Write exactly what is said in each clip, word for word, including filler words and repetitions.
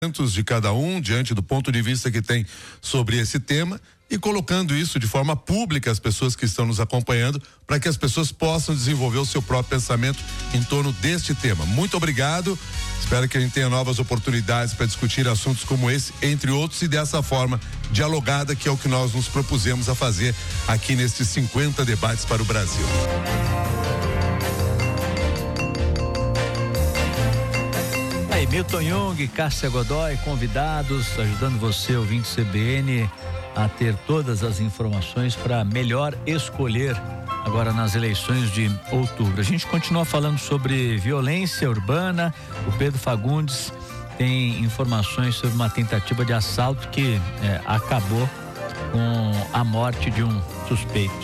de cada um, diante do ponto de vista que tem sobre esse tema, e colocando isso de forma pública às pessoas que estão nos acompanhando, para que as pessoas possam desenvolver o seu próprio pensamento em torno deste tema. Muito obrigado, espero que a gente tenha novas oportunidades para discutir assuntos como esse, entre outros, e dessa forma dialogada, que é o que nós nos propusemos a fazer aqui nestes cinquenta debates para o Brasil. Aí, Milton Jung, Cássia Godoy, convidados, ajudando você, ouvinte C B N, a ter todas as informações para melhor escolher agora nas eleições de outubro. A gente continua falando sobre violência urbana. O Pedro Fagundes tem informações sobre uma tentativa de assalto que é, acabou com a morte de um suspeito.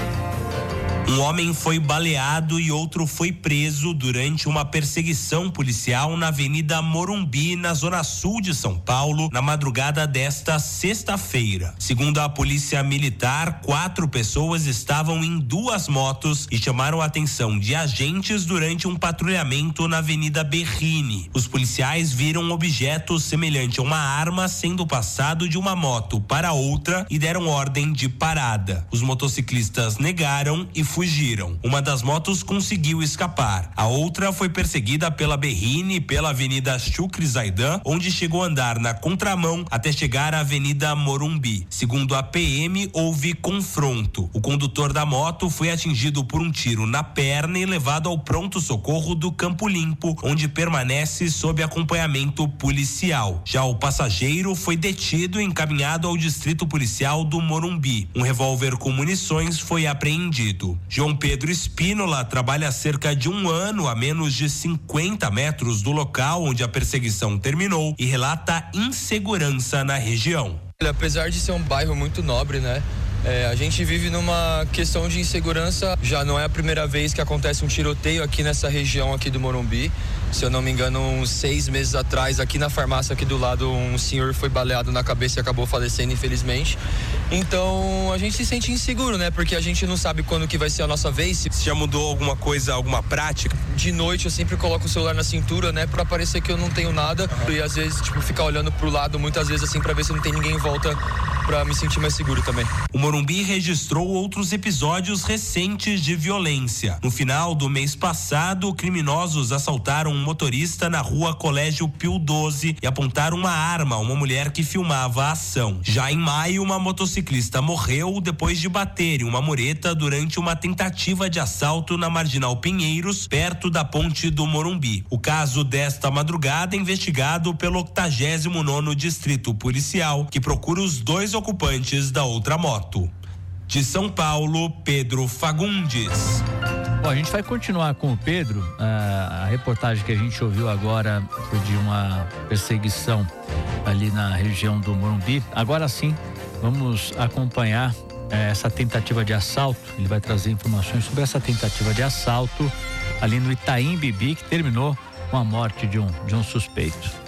Um homem foi baleado e outro foi preso durante uma perseguição policial na Avenida Morumbi, na zona sul de São Paulo, na madrugada desta sexta-feira. Segundo a polícia militar, quatro pessoas estavam em duas motos e chamaram a atenção de agentes durante um patrulhamento na Avenida Berrini. Os policiais viram um objeto semelhante a uma arma sendo passado de uma moto para outra e deram ordem de parada. Os motociclistas negaram e fugiram. Fugiram. Uma das motos conseguiu escapar. A outra foi perseguida pela Berrini e pela Avenida Chucre Zaidan, onde chegou a andar na contramão até chegar à Avenida Morumbi. Segundo a P M, houve confronto. O condutor da moto foi atingido por um tiro na perna e levado ao pronto-socorro do Campo Limpo, onde permanece sob acompanhamento policial. Já o passageiro foi detido e encaminhado ao distrito policial do Morumbi. Um revólver com munições foi apreendido. João Pedro Espínola trabalha há cerca de um ano a menos de cinquenta metros do local onde a perseguição terminou e relata insegurança na região. Apesar de ser um bairro muito nobre, né? É, a gente vive numa questão de insegurança. Já não é a primeira vez que acontece um tiroteio aqui nessa região aqui do Morumbi. Se eu não me engano, uns seis meses atrás, aqui na farmácia aqui do lado, um senhor foi baleado na cabeça e acabou falecendo, infelizmente. Então a gente se sente inseguro, né? Porque a gente não sabe quando que vai ser a nossa vez. Se já mudou alguma coisa, alguma prática? De noite eu sempre coloco o celular na cintura, né? Pra parecer que eu não tenho nada. Uhum. E às vezes, tipo, ficar olhando pro lado muitas vezes assim pra ver se não tem ninguém em volta, pra me sentir mais seguro também. O Morumbi registrou outros episódios recentes de violência. No final do mês passado, criminosos assaltaram um motorista na rua Colégio Pio doze e apontaram uma arma a uma mulher que filmava a ação. Já em maio, uma motociclista morreu depois de bater em uma mureta durante uma tentativa de assalto na Marginal Pinheiros, perto da ponte do Morumbi. O caso desta madrugada é investigado pelo octagésimo nono Distrito Policial, que procura os dois ocupantes da outra moto. De São Paulo, Pedro Fagundes. Bom, a gente vai continuar com o Pedro. A, a reportagem que a gente ouviu agora foi de uma perseguição ali na região do Morumbi. Agora sim, vamos acompanhar eh, essa tentativa de assalto. Ele vai trazer informações sobre essa tentativa de assalto ali no Itaim Bibi, que terminou com a morte de um, de um suspeito.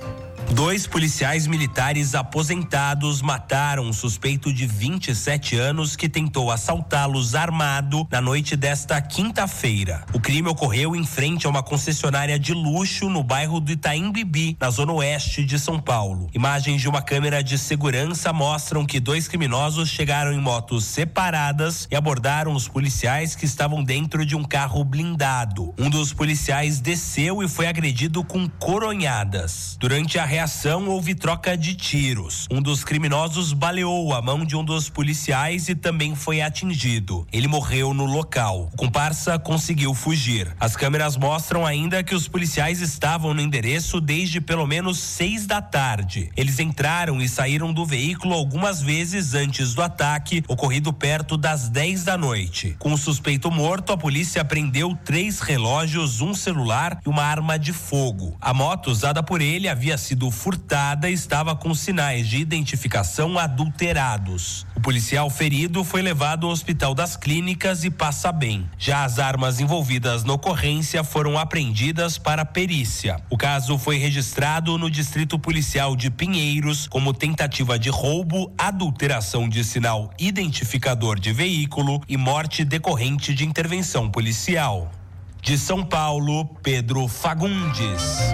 Dois policiais militares aposentados mataram um suspeito de vinte e sete anos que tentou assaltá-los armado na noite desta quinta-feira. O crime ocorreu em frente a uma concessionária de luxo no bairro do Itaim Bibi, na zona oeste de São Paulo. Imagens de uma câmera de segurança mostram que dois criminosos chegaram em motos separadas e abordaram os policiais que estavam dentro de um carro blindado. Um dos policiais desceu e foi agredido com coronhadas. Durante a reação, houve troca de tiros. Um dos criminosos baleou a mão de um dos policiais e também foi atingido. Ele morreu no local. O comparsa conseguiu fugir. As câmeras mostram ainda que os policiais estavam no endereço desde pelo menos seis da tarde. Eles entraram e saíram do veículo algumas vezes antes do ataque, ocorrido perto das dez da noite. Com o suspeito morto, a polícia apreendeu três relógios, um celular e uma arma de fogo. A moto usada por ele havia sido furtada e estava com sinais de identificação adulterados. O policial ferido foi levado ao Hospital das Clínicas e passa bem. Já as armas envolvidas na ocorrência foram apreendidas para perícia. O caso foi registrado no Distrito Policial de Pinheiros como tentativa de roubo, adulteração de sinal identificador de veículo e morte decorrente de intervenção policial. De São Paulo, Pedro Fagundes.